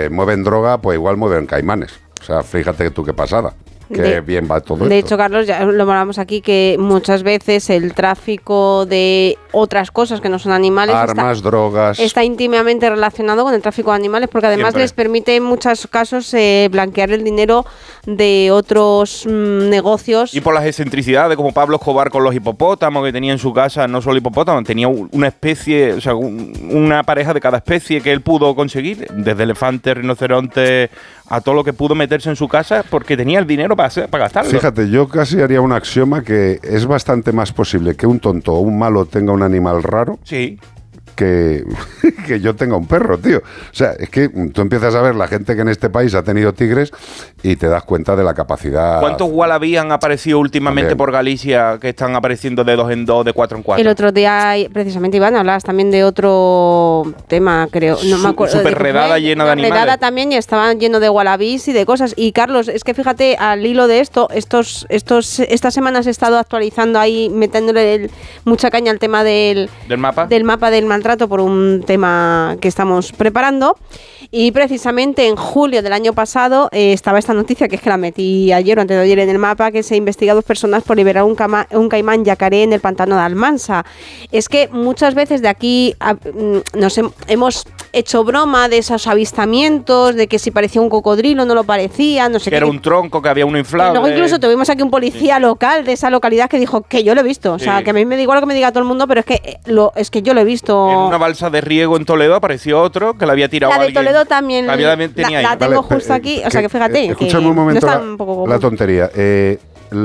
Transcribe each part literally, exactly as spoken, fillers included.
donde mueven droga, pues igual mueven caimanes. O sea, fíjate tú qué pasada. Qué de, bien va todo de esto. hecho, Carlos, ya lo hablamos aquí, que muchas veces el tráfico de otras cosas que no son animales armas, está, drogas, está íntimamente relacionado con el tráfico de animales, porque además Siempre. les permite en muchos casos eh, blanquear el dinero de otros mmm, negocios. Y por las excentricidades, como Pablo Escobar con los hipopótamos que tenía en su casa, no solo hipopótamos, tenía una especie, o sea, un, una pareja de cada especie que él pudo conseguir, desde elefantes, rinocerontes, a todo lo que pudo meterse en su casa, porque tenía el dinero para, hacer, para gastarlo. Fíjate, yo casi haría un axioma que es bastante más posible que un tonto o un malo tenga un animal raro Sí. que, que yo tenga un perro, tío. O sea, es que tú empiezas a ver la gente que en este país ha tenido tigres y te das cuenta de la capacidad. ¿Cuántos wallabies han aparecido últimamente También. por Galicia que están apareciendo de dos en dos, de cuatro en cuatro? El otro día, precisamente, Iván, hablabas también de otro tema, creo. No me acuerdo. Super redada llena de animales. Redada también, y estaban lleno de wallabies y de cosas. Y Carlos, es que fíjate, al hilo de esto, estos, estos, estas semanas he estado actualizando ahí, metiéndole el, mucha caña al tema del, ¿Del mapa? del mapa del maltrato por un tema que estamos preparando. Y precisamente en julio del año pasado eh, estaba esta noticia, que es que la metí ayer o antes de ayer en el mapa, que se investiga a dos personas por liberar un, cama, un caimán yacaré en el pantano de Almansa. Es que muchas veces de aquí a, nos he, hemos hecho broma de esos avistamientos, de que si parecía un cocodrilo no lo parecía, no sé que qué. era un tronco, que había uno inflable. Luego incluso tuvimos aquí un policía sí. local de esa localidad que dijo que yo lo he visto. O sea, sí. que a mí me da igual lo que me diga todo el mundo, pero es que, lo, es que yo lo he visto. En una balsa de riego en Toledo apareció otro que le había tirado la de alguien. Toledo también la, la, la, la tengo vale, justo aquí, o sea que fíjate. Eh, escúchame un momento no la, un poco la tontería. Eh,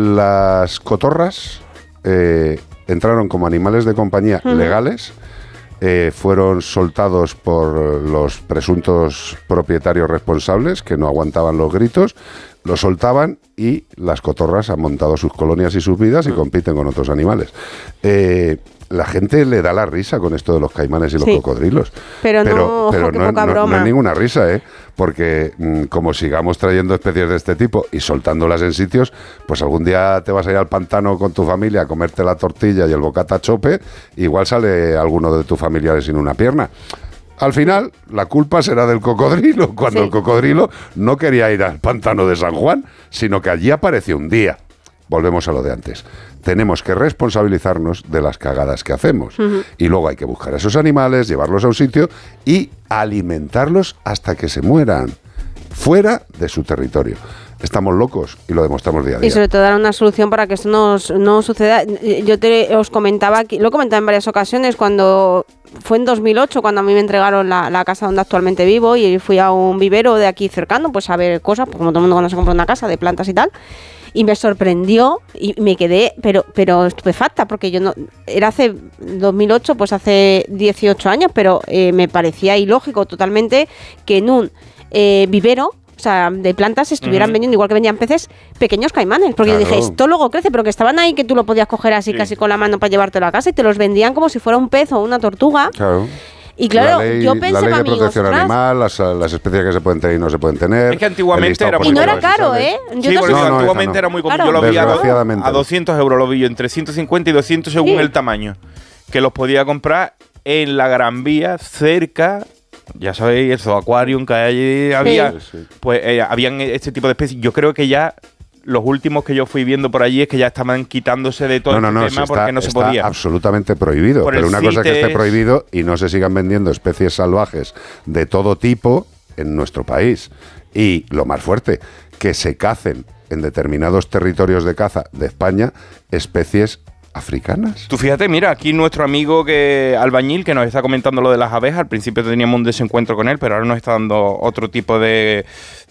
las cotorras eh, entraron como animales de compañía uh-huh. legales, eh, fueron soltados por los presuntos propietarios responsables que no aguantaban los gritos, los soltaban y las cotorras han montado sus colonias y sus vidas y uh-huh. compiten con otros animales. Eh, La gente le da la risa con esto de los caimanes y los sí. cocodrilos. Pero, pero no, pero ojo, no, poca no, broma. no es ninguna risa, ¿eh? Porque mmm, como sigamos trayendo especies de este tipo y soltándolas en sitios, pues algún día te vas a ir al pantano con tu familia a comerte la tortilla y el bocata chope, igual sale alguno de tus familiares sin una pierna. Al final, la culpa será del cocodrilo, cuando sí. el cocodrilo no quería ir al pantano de San Juan, sino que allí apareció un día. Volvemos a lo de antes. Tenemos que responsabilizarnos de las cagadas que hacemos. Uh-huh. Y luego hay que buscar a esos animales, llevarlos a un sitio y alimentarlos hasta que se mueran, fuera de su territorio. Estamos locos y lo demostramos día a día. Y sobre todo dar una solución para que esto no, no suceda. Yo te, os comentaba, aquí, lo he comentado en varias ocasiones, cuando fue en dos mil ocho cuando a mí me entregaron la, la casa donde actualmente vivo y fui a un vivero de aquí cercano, pues a ver cosas, pues como todo el mundo cuando se compra una casa de plantas y tal. Y me sorprendió y me quedé, pero pero estupefacta, porque yo no era hace dos mil ocho, pues hace dieciocho años, pero eh, me parecía ilógico totalmente que en un eh, vivero, o sea, de plantas estuvieran uh-huh. vendiendo, igual que vendían peces, pequeños caimanes, porque claro. yo dije, esto luego crece, pero que estaban ahí, que tú lo podías coger así sí. casi con la mano para llevártelo a casa y te los vendían como si fuera un pez o una tortuga. Claro. Y claro, ley, yo pensé la ley de amigos, protección ostras, animal, las, las especies que se pueden tener y no se pueden tener. Es que antiguamente era muy Y no era caro, ¿eh? Yo sí, porque no, no, antiguamente no. era muy común. Claro. Yo lo vi a, a doscientos euros, lo vi yo entre ciento cincuenta y doscientos según sí. el tamaño. Que los podía comprar en la Gran Vía, cerca, ya sabéis, el Zooaquarium que allí había, sí. pues eh, habían este tipo de especies. Yo creo que ya los últimos que yo fui viendo por allí es que ya estaban quitándose de todo no, no, el no, tema si porque está, no se está podía. Absolutamente prohibido. Por pero una cosa es que esté prohibido y no se sigan vendiendo especies salvajes de todo tipo en nuestro país. Y lo más fuerte, que se cacen en determinados territorios de caza de España especies africanas. Tú fíjate, mira, aquí nuestro amigo que albañil que nos está comentando lo de las abejas. Al principio teníamos un desencuentro con él, pero ahora nos está dando otro tipo de,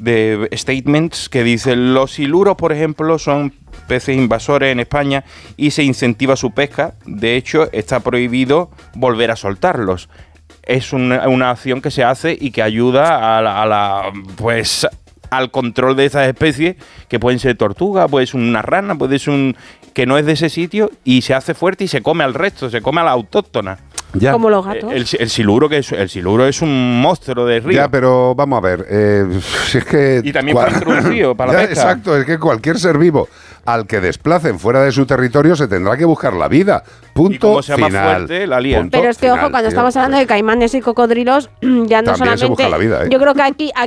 de statements que dicen: los siluros, por ejemplo, son peces invasores en España y se incentiva su pesca. De hecho, está prohibido volver a soltarlos. Es una, una acción que se hace y que ayuda a la, a la pues al control de esas especies, que pueden ser tortugas, puede ser una rana, puede ser un que no es de ese sitio, y se hace fuerte y se come al resto, se come a la autóctona. Ya. Como los gatos. El, el, siluro que es, el siluro es un monstruo de río. Ya, pero vamos a ver, eh, si es que... Y también para introducido, para la ya, pesca. Exacto, es que cualquier ser vivo al que desplacen fuera de su territorio se tendrá que buscar la vida. Punto y como sea final. Más fuerte, la lía. Pero es que, final, ojo, cuando tío, estamos hablando pues. de caimanes y cocodrilos, ya no También solamente... se busca la vida, ¿eh? Yo creo que aquí...